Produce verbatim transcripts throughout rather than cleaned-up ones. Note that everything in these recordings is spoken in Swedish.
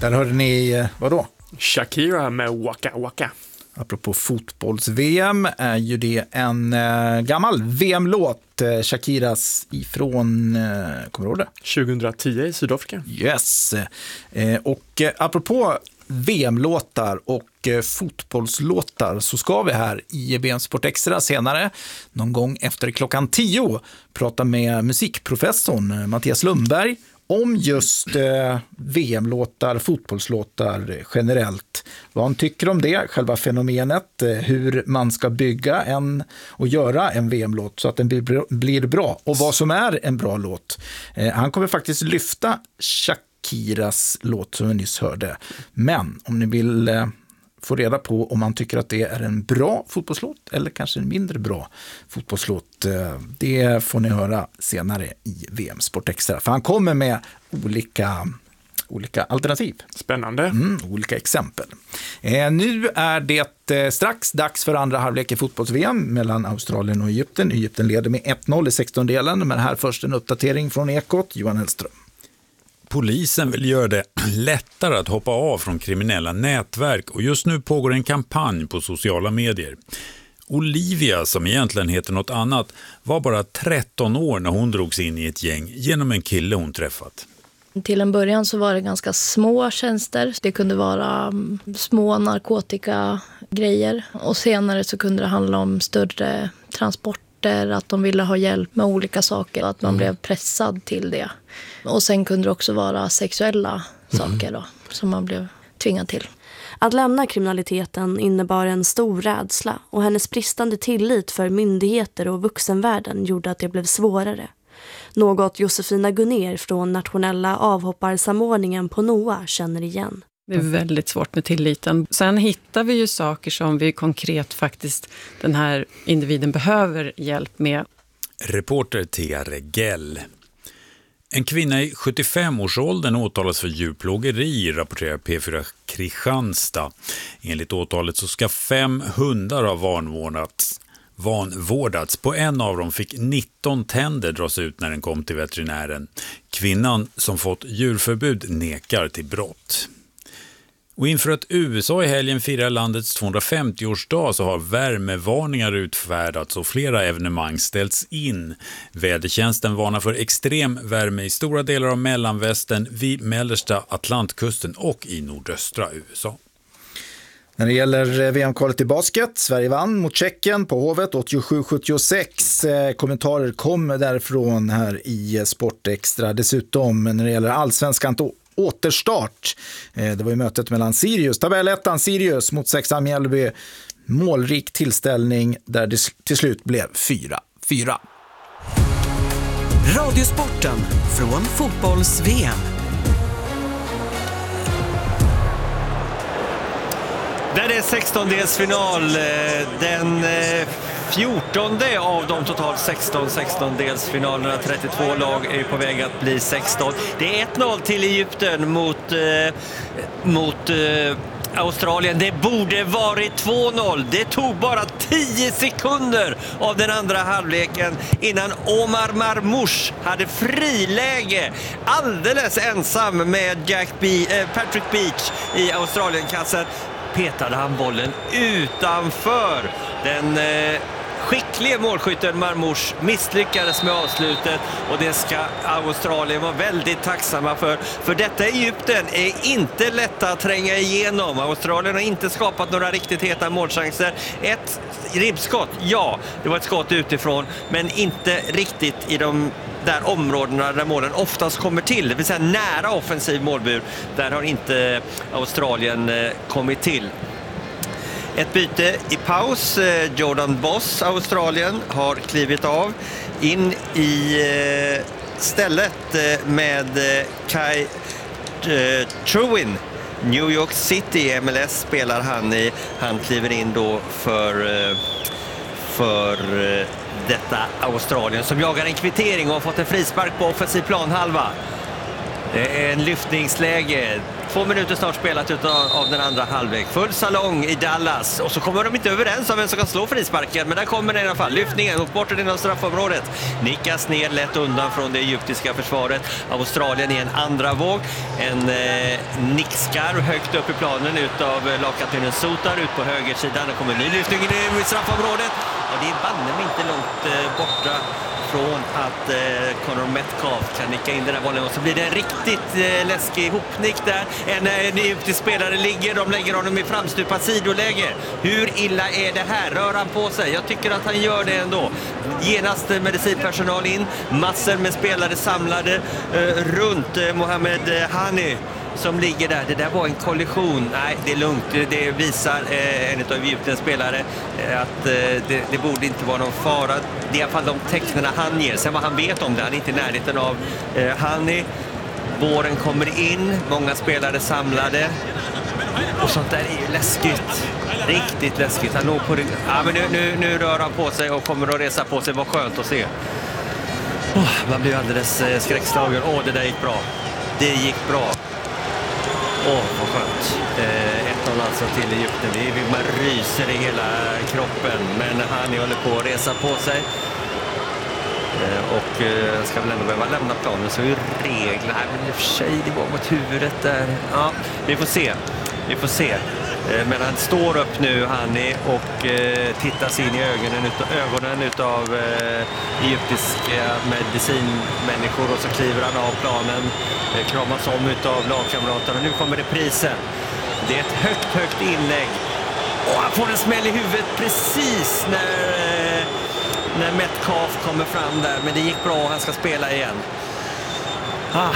Där hörde ni, vadå? Shakira med Waka Waka. Apropå fotbolls-V M är ju det en eh, gammal V M-låt, eh, Shakiras ifrån, eh, kommer du ihåg det? tjugohundratio i Sydafrika. Yes. Eh, och eh, apropå V M-låtar och eh, fotbollslåtar så ska vi här i V M Sport Extra senare, någon gång efter klockan tio, prata med musikprofessorn eh, Mattias Lundberg om just eh, V M-låtar, fotbollslåtar generellt. Vad han tycker om det, själva fenomenet, eh, hur man ska bygga en och göra en V M-låt så att den blir, blir bra och vad som är en bra låt. Eh, han kommer faktiskt lyfta Shakiras låt som vi nyss hörde. Men om ni vill eh, få reda på om man tycker att det är en bra fotbollslåt eller kanske en mindre bra fotbollslåt, det får ni höra senare i V M Sport Extra. För han kommer med olika, olika alternativ. Spännande. Mm, olika exempel. Eh, nu är det eh, strax dags för andra halvlek i fotbolls-V M mellan Australien och Egypten. Egypten leder med ett noll i sextondelen, men här först en uppdatering från Ekot, Johan Hellström. Polisen vill göra det lättare att hoppa av från kriminella nätverk och just nu pågår en kampanj på sociala medier. Olivia, som egentligen heter något annat, var bara tretton år när hon drogs in i ett gäng genom en kille hon träffat. Till en början så var det ganska små tjänster. Det kunde vara små narkotikagrejer och senare så kunde det handla om större transport. Att de ville ha hjälp med olika saker, att man mm. blev pressad till det. Och sen kunde det också vara sexuella mm. saker då, som man blev tvingad till. Att lämna kriminaliteten innebar en stor rädsla och hennes bristande tillit för myndigheter och vuxenvärlden gjorde att det blev svårare. Något Josefina Gunner från nationella avhopparsamordningen på N O A känner igen. Det är väldigt svårt med tilliten. Sen hittar vi ju saker som vi konkret faktiskt den här individen behöver hjälp med. Reporter Thea Regell. En kvinna i sjuttiofem-årsåldern åtalas för djurplågeri, rapporterar P fyra Kristianstad. Enligt åtalet så ska fem hundar ha vanvårdats. vanvårdats. På en av dem fick nitton tänder dras ut när den kom till veterinären. Kvinnan som fått djurförbud nekar till brott. Och inför att U S A i helgen firar landets tvåhundrafemtioårsdag så har värmevarningar utfärdats och flera evenemang ställts in. Vädertjänsten varnar för extrem värme i stora delar av mellanvästern, vid mellersta Atlantkusten och i nordöstra U S A. När det gäller V M-kvalet i basket, Sverige vann mot Tjeckien på Hovet åttiosju sjuttiosex. Kommentarer kom därifrån här i Sport Extra. Dessutom när det gäller allsvenskan återstart. Det var ju mötet mellan Sirius, tabellettan Sirius mot sexan Mjällby. Målrik tillställning där det till slut blev fyra fyra. Radiosporten från fotbolls-V M. Där är sextondelsfinal, den fjortonde av de totalt sexton sextondelsfinalerna. trettiotvå lag är på väg att bli sexton. Det är ett noll till Egypten mot, eh, mot eh, Australien. Det borde varit två noll. Det tog bara tio sekunder av den andra halvleken innan Omar Marmoush hade friläge alldeles ensam med Jack Be- eh, Patrick Beach i Australienkassen. Petade han bollen utanför. Den eh, skickliga målskytten Marmoush misslyckades med avslutet och det ska Australien vara väldigt tacksamma för. För detta Egypten är inte lätta att tränga igenom. Australien har inte skapat några riktigt heta målchanser. Ett ribbskott, ja, det var ett skott utifrån, men inte riktigt i de där områdena där målen oftast kommer till, det vill säga nära offensiv målbur. Där har inte Australien kommit till. Ett byte i paus. Jordan Boss, Australien, har klivit av. In i stället med Kai Truin. New York City, M L S spelar han i. Han kliver in då för, för detta Australien som jagar en kvittering och har fått en frispark på offensiv planhalva. Det är en lyftningsläge. Två minuter snart spelat utav, av den andra halvlek. Full salong i Dallas. Och så kommer de inte överens om vem som kan slå frisparken. Men där kommer den i alla fall. Lyftningen och bortom inom straffområdet. Nickas ner lätt undan från det egyptiska försvaret. Australien i en andra våg. En eh, nickskarv högt upp i planen utav eh, lagkaptenen Sotar ut på högersidan. Det kommer en ny lyftning i straffområdet. Och det är banne mig inte långt eh, borta från att eh, Connor Metcalf kan nicka in den här bollen, och så blir det en riktigt eh, läskig hopnick där. En, en egyptisk spelare ligger, de lägger honom i framstupat sidoläge. Hur illa är det här? Rör han på sig? Jag tycker att han gör det ändå. Genast eh, medicinpersonal in, massor med spelare samlade eh, runt eh, Mohamed Hani som ligger där. Det där var en kollision. Nej, det är lugnt. Det visar eh, en av Egyptens spelare eh, att eh, det, det borde inte vara någon fara. Det är i alla fall de tecknena han ger. Sen vad han vet om det, han är inte i närheten av eh, Hani. Våren kommer in, många spelare samlade. Och sånt där är ju läskigt. Riktigt läskigt. Han låg på ryggen. Ja, men nu, nu, nu rör han på sig och kommer att resa på sig. Vad skönt att se. Oh, man blir alldeles eh, skräckslagen. Åh, oh, det där gick bra. Det gick bra. Åh, oh, vad skönt. Eh, ett noll alltså till Egypten. Det är, man ryser i hela kroppen. Men han håller på att resa på sig. Eh, och eh, ska väl ändå behöva lämna planen. Så är reglerna. Men i och för sig, det var mot huvudet där. Ja, vi får se. Vi får se. Eh, men han står upp nu, Hani, och eh, tittar sig in i ögonen utav, ögonen utav eh, egyptiska medicinmänniskor. Och så kliver han av planen. Kramas om utav lagkamraterna. Nu kommer det prisen. Det är ett högt, högt inlägg. Och han får en smäll i huvudet precis när, när Metcalf kommer fram där. Men det gick bra och han ska spela igen. Ah.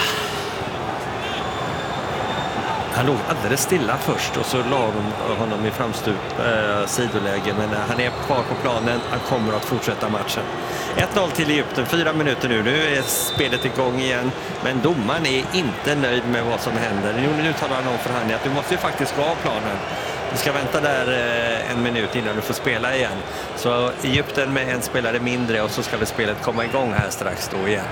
Han låg alldeles stilla först och så la de honom i framstup eh, sidoläge. Men han är kvar på planen. Han kommer att fortsätta matchen. ett noll till Egypten, fyra minuter nu. Nu är spelet igång igen. Men domaren är inte nöjd med vad som händer. Nu talar han om för Hani att du måste ju faktiskt gå av planen. Du ska vänta där eh, en minut innan du får spela igen. Så Egypten med en spelare mindre, och så ska väl spelet komma igång här strax då igen.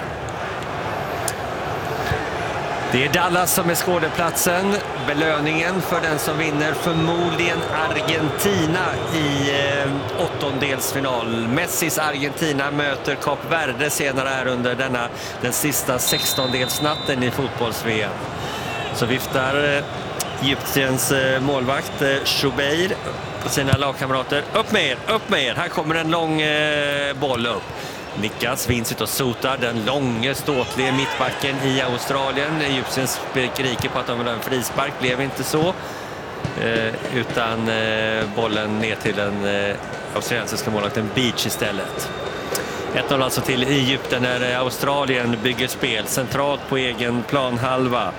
Det är Dallas som är skådeplatsen. Belöningen för den som vinner förmodligen Argentina i eh, åttondelsfinal. Messis Argentina möter Kap Verde senare här under denna, den sista sextondelsnatten i fotbolls-V M. Så viftar eh, Egyptiens eh, målvakt eh, Shubeir på sina lagkamrater. Upp med er, upp med er. Här kommer en lång eh, boll upp. Nickas, vinns utav Sotar, den långa ståtliga mittbacken i Australien. Egypten skriker på att de vill ha en frispark, blev inte så. Eh, utan eh, bollen ner till den eh, australiensiska målvakten Beach istället. ett noll alltså till Egypten när Australien bygger spel centralt på egen planhalva.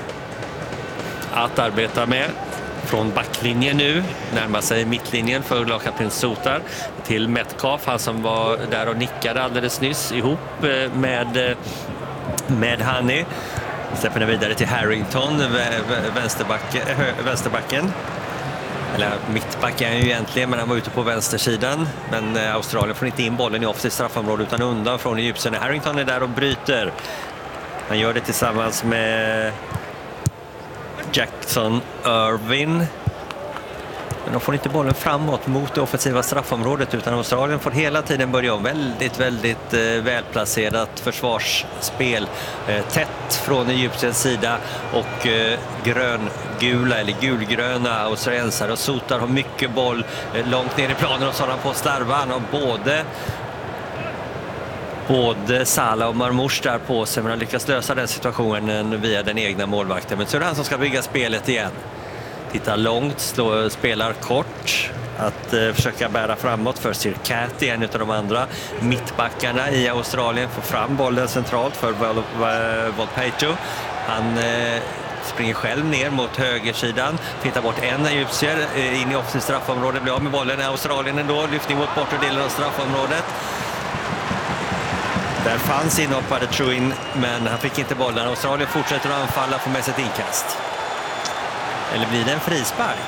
Att arbeta med. Från backlinjen nu, närmar sig mittlinjen för lagkapten Sotar till Metcalf, han som var där och nickade alldeles nyss ihop med, med Hani. Släpper den vidare till Harrington, vänsterbacken, vänsterbacken. Eller mittback är han ju egentligen, men han var ute på vänstersidan. Men Australien får inte in bollen i offensivt straffområde utan undan från Egypten. Harrington är där och bryter. Han gör det tillsammans med Jackson Irvin. Men de får inte bollen framåt mot det offensiva straffområdet, utan Australien får hela tiden börja om. Väldigt, väldigt eh, välplacerat försvarsspel. Eh, tätt från Egyptens sida och eh, gröngula eller gulgröna australiensare. Och Sotar har mycket boll eh, långt ner i planen och så har han på starvan och både Både Salah och Marmoush där på sig, men har lyckats lösa den situationen via den egna målvakten. Men så är det han som ska bygga spelet igen. Tittar långt, slår, spelar kort. Att eh, försöka bära framåt för Sir Cathy, en av de andra mittbackarna i Australien. Får fram bollen centralt för Volpato. Han eh, springer själv ner mot högersidan. Tittar bort en egyptier eh, in i offensivt straffområde. Blir av med bollen i Australien ändå. Lyftning mot bortre delen av straffområdet. Där fanns inhoppade Truin, men han fick inte bollen. Australien fortsätter att anfalla, får med sig ett inkast. Eller blir det en frispark?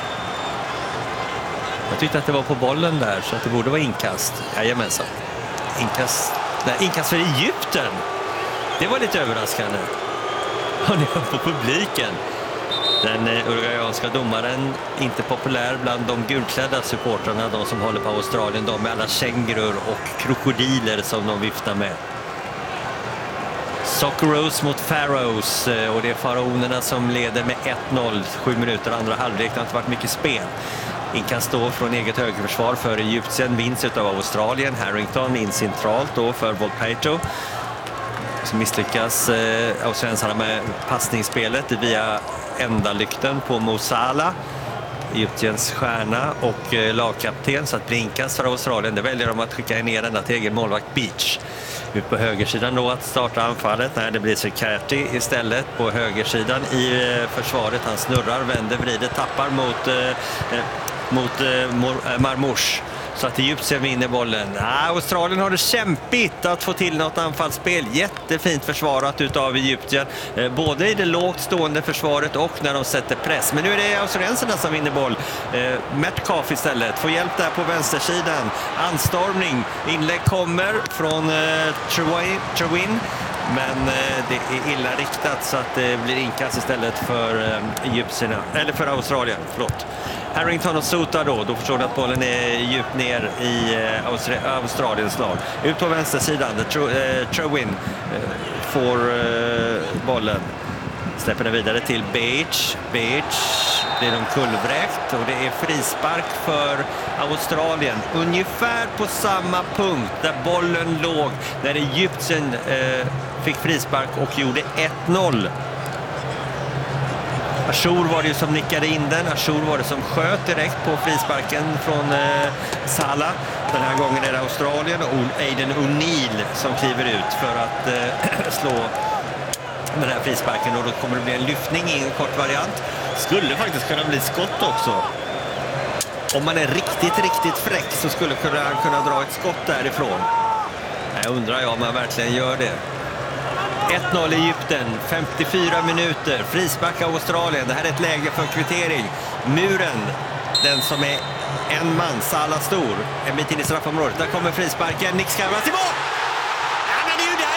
Jag tyckte att det var på bollen där, så att det borde vara inkast. Jajamensan. Inkast, nej, inkast för Egypten. Det var lite överraskande. Ja, ni hör på publiken. Den uruguayanska domaren, inte populär bland de gulklädda supportrarna, de som håller på Australien, de med alla kängurur och krokodiler som de viftar med. Socceroos mot Pharaohs, och det är faraonerna som leder med ett noll, sju minuter andra halvlek. Det har inte varit mycket spel. Inkast då från eget högerförsvar för Egypten, vinst av Australien. Harrington in centralt då för Volpato. Så misslyckas eh, australiensarna med passningsspelet via enda lykten på Mo Salah, Egyptiens stjärna och eh, lagkapten, så att bli inkast för Australien. Det väljer de att skicka ner denna till egen målvakt Beach. Ut på högersidan då att starta anfallet. Nej, det blir Sekati istället på högersidan i eh, försvaret. Han snurrar, vänder, vrider, tappar mot, eh, eh, mot eh, Marmouche. Så att Egypten vinner bollen. Ah, Australien har det kämpigt att få till något anfallsspel. Jättefint försvarat utav Egypten. Eh, både i det lågt stående försvaret och när de sätter press. Men nu är det australiensarna som vinner boll. Eh, Metcalf istället får hjälp där på vänstersidan. Anstormning. Inlägg kommer från eh, Trewin. Men eh, det är illa riktat så att det blir inkast istället för eh, Egyptierna. Eller för Australien, förlåt. Harrington och Sota då, då förstår du att bollen är djupt ner i eh, Austra- Australiens lag. Ut på vänstersidan, eh, Trewin eh, får eh, bollen. Släpper den vidare till Beach. Beach blir de kullvräkt och det är frispark för Australien. Ungefär på samma punkt där bollen låg när Egypten eh, fick frispark och gjorde ett noll. Achour var det som nickade in den. Achour var det som sköt direkt på frisparken från eh, Salah. Den här gången är det Australien och Aiden O'Neill som kliver ut för att eh, slå den här frisparken, och då kommer det bli en lyftning i en kort variant. Skulle faktiskt kunna bli skott också. Om man är riktigt, riktigt fräck så skulle han kunna dra ett skott därifrån. Jag undrar jag om man verkligen gör det. ett noll Egypten, femtiofyra minuter, frispark Australien. Det här är ett läge för kvittering. Muren, den som är en man, Salah stor, en bit in i straffområdet. Där kommer frisparken, Nick Skavras i mål!